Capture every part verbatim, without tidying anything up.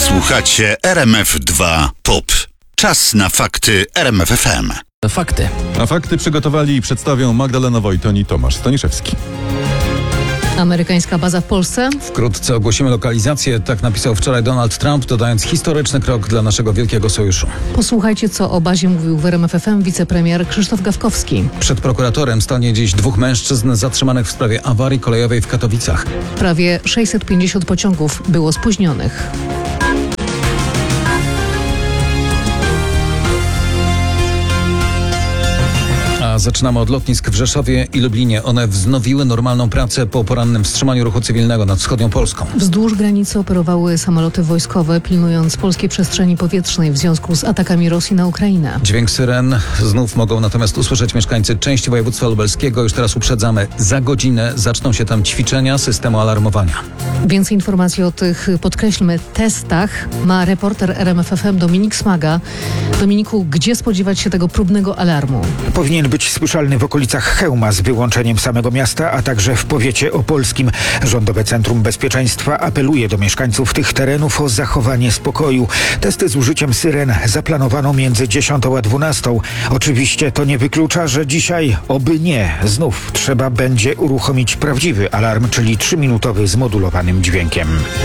Słuchacie R M F dwa Pop. Czas na fakty R M F F M. Fakty. A fakty przygotowali i przedstawią Magdalena Wojton i Tomasz Staniszewski. Amerykańska baza w Polsce? Wkrótce ogłosimy lokalizację, tak napisał wczoraj Donald Trump, dodając historyczny krok dla naszego wielkiego sojuszu. Posłuchajcie, co o bazie mówił w R M F F M wicepremier Krzysztof Gawkowski. Przed prokuratorem stanie dziś dwóch mężczyzn zatrzymanych w sprawie awarii kolejowej w Katowicach. Prawie sześćset pięćdziesiąt pociągów było spóźnionych. A zaczynamy od lotnisk w Rzeszowie i Lublinie. One wznowiły normalną pracę po porannym wstrzymaniu ruchu cywilnego nad wschodnią Polską. Wzdłuż granicy operowały samoloty wojskowe, pilnując polskiej przestrzeni powietrznej w związku z atakami Rosji na Ukrainę. Dźwięk syren znów mogą natomiast usłyszeć mieszkańcy części województwa lubelskiego. Już teraz uprzedzamy, za godzinę zaczną się tam ćwiczenia systemu alarmowania. Więcej informacji o tych, podkreślmy, testach ma reporter R M F F M Dominik Smaga. Dominiku, gdzie spodziewać się tego próbnego alarmu? Powinien być słyszalny w okolicach Chełma z wyłączeniem samego miasta, a także w powiecie opolskim. Rządowe Centrum Bezpieczeństwa apeluje do mieszkańców tych terenów o zachowanie spokoju. Testy z użyciem syren zaplanowano między dziesiątą a dwunastą. Oczywiście to nie wyklucza, że dzisiaj, oby nie, znów trzeba będzie uruchomić prawdziwy alarm, czyli trzyminutowy z modulowanym dźwiękiem.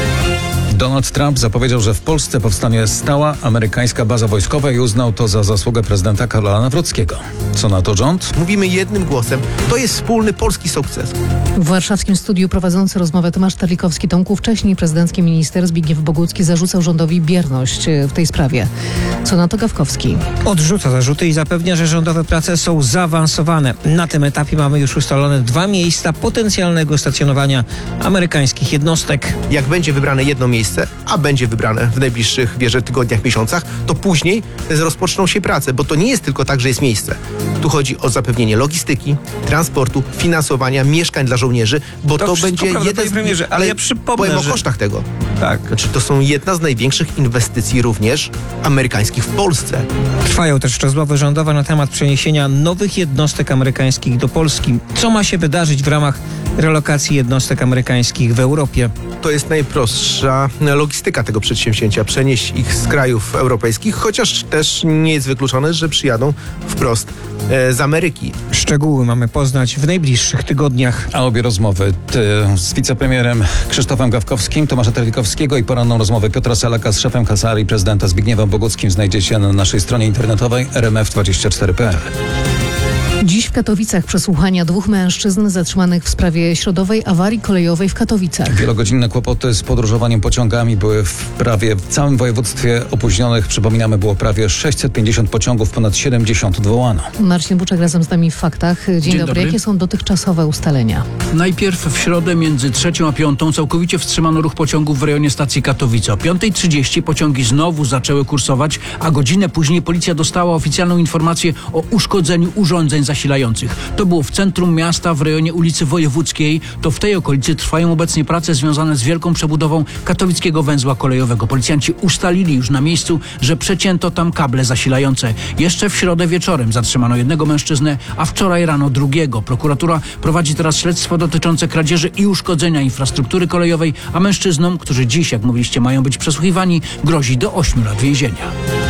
Donald Trump zapowiedział, że w Polsce powstanie stała amerykańska baza wojskowa i uznał to za zasługę prezydenta Karola Nawrockiego. Co na to rząd? Mówimy jednym głosem. To jest wspólny polski sukces. W warszawskim studiu prowadzący rozmowę Tomasz Terlikowski-Tomku, wcześniej prezydencki minister Zbigniew Bogucki zarzucał rządowi bierność w tej sprawie. Co na to Gawkowski? Odrzuca zarzuty i zapewnia, że rządowe prace są zaawansowane. Na tym etapie mamy już ustalone dwa miejsca potencjalnego stacjonowania amerykańskich jednostek. Jak będzie wybrane jedno miejsce, a będzie wybrane w najbliższych, wierzę, tygodniach, miesiącach, to później rozpoczną się prace, bo to nie jest tylko tak, że jest miejsce. Tu chodzi o zapewnienie logistyki, transportu, finansowania, mieszkań dla żołnierzy, bo to, To to wszystko będzie prawda, jeden panie premierze, ale ja przypomnę, powiem że- o kosztach tego. Tak. Znaczy, to są jedna z największych inwestycji również amerykańskich w Polsce. Trwają też rozmowy rządowe na temat przeniesienia nowych jednostek amerykańskich do Polski. Co ma się wydarzyć w ramach relokacji jednostek amerykańskich w Europie? To jest najprostsza logistyka tego przedsięwzięcia. Przenieść ich z krajów europejskich, chociaż też nie jest wykluczone, że przyjadą wprost e, z Ameryki. Szczegóły mamy poznać w najbliższych tygodniach. A obie rozmowy ty, z wicepremierem Krzysztofem Gawkowskim, Tomasza Terlikowskiego i poranną rozmowę Piotra Salaka z szefem Kancelarii Prezydenta Zbigniewem Boguckim znajdziecie na naszej stronie internetowej r m f dwadzieścia cztery kropka p l. Dziś w Katowicach przesłuchania dwóch mężczyzn zatrzymanych w sprawie środowej awarii kolejowej w Katowicach. Wielogodzinne kłopoty z podróżowaniem pociągami były w prawie w całym województwie opóźnionych. Przypominamy, było prawie sześćset pięćdziesiąt pociągów, ponad siedemdziesiąt odwołano. Marcin Buczek razem z nami w faktach. Dzień, Dzień dobry. dobry. Jakie są dotychczasowe ustalenia? Najpierw w środę między trzecią a piątą całkowicie wstrzymano ruch pociągów w rejonie stacji Katowice. O piątej trzydzieści pociągi znowu zaczęły kursować, a godzinę później policja dostała oficjalną informację o uszkodzeniu urządzeń zasilających. To było w centrum miasta, w rejonie ulicy Wojewódzkiej. To w tej okolicy trwają obecnie prace związane z wielką przebudową katowickiego węzła kolejowego. Policjanci ustalili już na miejscu, że przecięto tam kable zasilające. Jeszcze w środę wieczorem zatrzymano jednego mężczyznę, a wczoraj rano drugiego. Prokuratura prowadzi teraz śledztwo dotyczące kradzieży i uszkodzenia infrastruktury kolejowej, a mężczyznom, którzy dziś, jak mówiliście, mają być przesłuchiwani, grozi do ośmiu lat więzienia.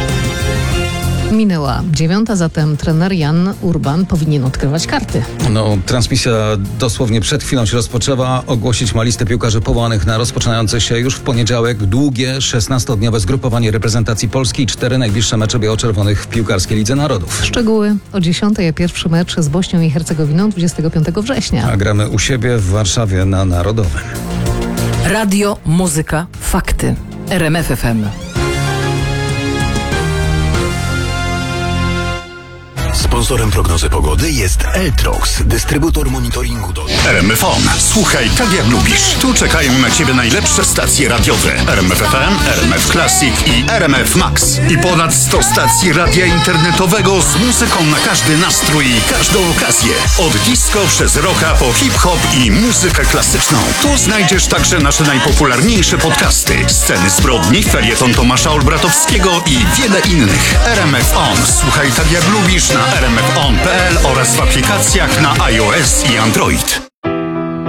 Minęła dziewiąta, zatem trener Jan Urban powinien odkrywać karty. No, transmisja dosłownie przed chwilą się rozpoczęła. Ogłosić ma listę piłkarzy powołanych na rozpoczynające się już w poniedziałek długie szesnastodniowe zgrupowanie reprezentacji Polski i cztery najbliższe mecze biało-czerwonych w piłkarskiej Lidze Narodów. Szczegóły o dziesiątej, a pierwszy mecz z Bośnią i Hercegowiną dwudziestego piątego września. A gramy u siebie w Warszawie na Narodowym. Radio, muzyka, fakty. R M F F M. Sponsorem prognozy pogody jest Eltrox, dystrybutor monitoringu do R M F on. Słuchaj tak jak lubisz. Tu czekają na Ciebie najlepsze stacje radiowe. R M F F M, R M F Classic i R M F Max. I ponad sto stacji radia internetowego z muzyką na każdy nastrój i każdą okazję. Od disco przez rocka po hip-hop i muzykę klasyczną. Tu znajdziesz także nasze najpopularniejsze podcasty. Sceny zbrodni, felieton Tomasza Olbratowskiego i wiele innych. R M F on. Słuchaj tak jak lubisz na r m f on kropka p l oraz w aplikacjach na iOS i Android.